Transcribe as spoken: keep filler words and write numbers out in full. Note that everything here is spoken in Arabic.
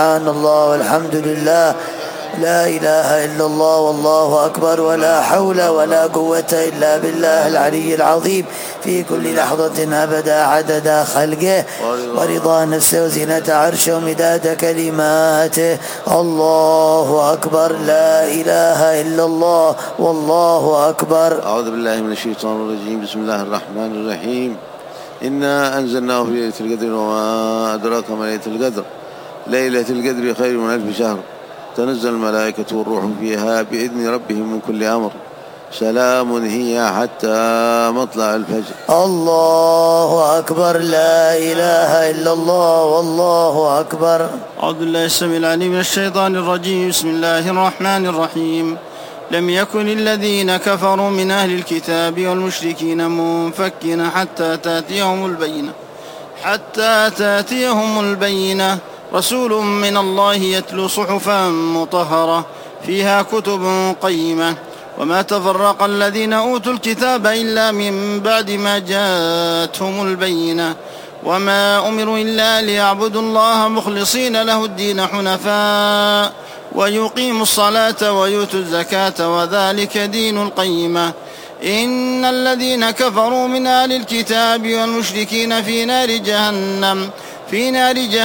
سبحان الله والحمد لله لا إله إلا الله والله أكبر ولا حول ولا قوة إلا بالله العلي العظيم في كل لحظة أبدا عدد خلقه ورضا نفسه وزنة عرشه ومداد كلماته. الله أكبر لا إله إلا الله والله أكبر. أعوذ بالله من الشيطان الرجيم. بسم الله الرحمن الرحيم. إنا أنزلناه في ليلة القدر وما أدراك ما ليلة القدر. ليلة القدر خير من ألف شهر. تنزل الملائكة والروح فيها بإذن ربهم من كل أمر. سلام هي حتى مطلع الفجر. الله أكبر لا إله إلا الله والله أكبر. أعوذ بالله السميع العليم من الشيطان الرجيم. بسم الله الرحمن الرحيم. لم يكن الذين كفروا من أهل الكتاب والمشركين منفكين حتى تأتيهم البينة حتى تأتيهم البينة رسول من الله يتلو صحفا مطهرة فيها كتب قيمة وما تفرق الذين أوتوا الكتاب إلا من بعد ما جاءتهم البينة وما أمروا إلا ليعبدوا الله مخلصين له الدين حنفاء ويقيموا الصلاة ويؤتوا الزكاة وذلك دين القيمة. إن الذين كفروا من أهل الكتاب والمشركين في نار جهنم في نار جهنم